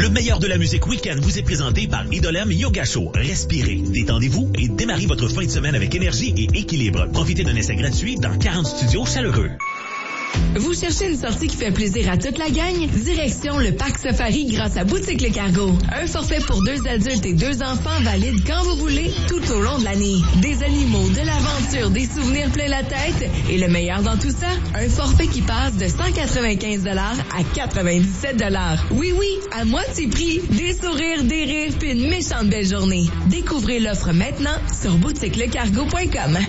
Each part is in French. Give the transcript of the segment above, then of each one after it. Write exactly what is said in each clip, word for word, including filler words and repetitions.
Le meilleur de la musique week-end vous est présenté par Idolem Yoga Show. Respirez, détendez-vous et démarrez votre fin de semaine avec énergie et équilibre. Profitez d'un essai gratuit dans quarante studios chaleureux. Vous cherchez une sortie qui fait plaisir à toute la gang? Direction le Parc Safari grâce à Boutique Le Cargo. Un forfait pour deux adultes et deux enfants valide quand vous voulez, tout au long de l'année. Des animaux, de l'aventure, des souvenirs plein la tête. Et le meilleur dans tout ça, un forfait qui passe de cent quatre-vingt-quinze dollars à quatre-vingt-dix-sept dollars. Oui, oui, à moitié prix. Des sourires, des rires, puis une méchante belle journée. Découvrez l'offre maintenant sur boutique le cargo point com.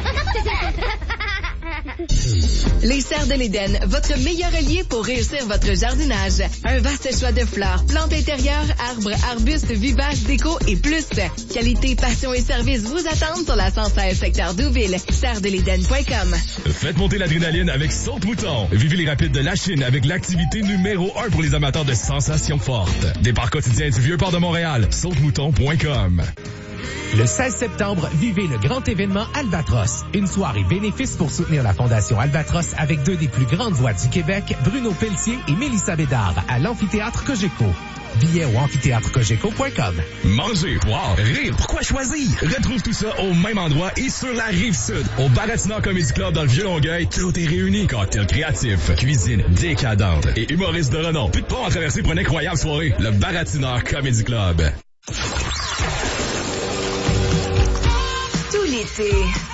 Les Serres de l'Éden, votre meilleur allié pour réussir votre jardinage. Un vaste choix de fleurs, plantes intérieures, arbres, arbustes, vivaces, déco et plus. Qualité, passion et service vous attendent sur la cent seize secteur Douville. serres de l'éden point com. Faites monter l'adrénaline avec Saute-Mouton. Vivez les rapides de la Chine avec l'activité numéro un pour les amateurs de sensations fortes. Départ quotidien du Vieux-Port de Montréal. saute mouton point com. Le seize septembre, vivez le grand événement Albatros. Une soirée bénéfice pour soutenir la Fondation Albatros avec deux des plus grandes voix du Québec, Bruno Pelletier et Mélissa Bédard, à l'Amphithéâtre Cogeco. Billets au amphithéâtre cogeco point com. Manger, boire, rire, pourquoi choisir? Retrouve tout ça au même endroit et sur la Rive-Sud. Au Baratina Comedy Club dans le Vieux-Longueuil, tout est réuni. Cocktail créatif, cuisine décadente et humoriste de renom. Plus de pont à traverser pour une incroyable soirée. Le Baratina Comedy Club. Tout l'été,